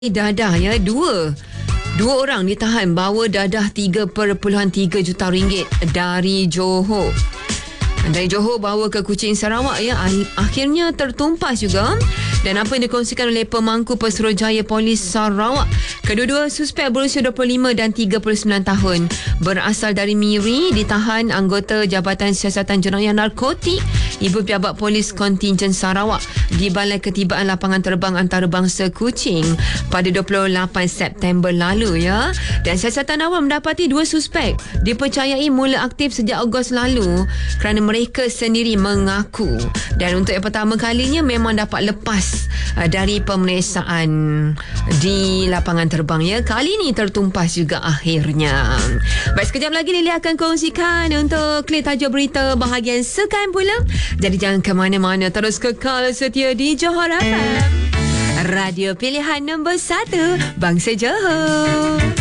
Dadah ya, dua orang ditahan bawa dadah 3.3 juta ringgit dari Johor. Dari Johor bawa ke Kuching, Sarawak ya. Akhirnya tertumpas juga. Dan apa yang dikongsikan oleh pemangku Pesuruhjaya Polis Sarawak, kedua-dua suspek berusia 25 dan 39 tahun berasal dari Miri, ditahan anggota Jabatan Siasatan Jenayah Narkotik Ibu Pejabat Polis Kontingen Sarawak di Balai Ketibaan Lapangan Terbang Antarabangsa Kuching pada 28 September lalu ya. Dan siasatan awam mendapati dua suspek dipercayai mula aktif sejak Ogos lalu kerana mereka sendiri mengaku, dan untuk yang pertama kalinya memang dapat lepas dari pemeriksaan di lapangan terbang ya. Kali ini tertumpas juga akhirnya. Baik, sekejap lagi Lily akan kongsikan untuk klik tajuk berita bahagian sekian pula. Jadi jangan ke mana-mana, terus kekal setia di Johor FM, radio pilihan nombor 1 Bangsa Johor.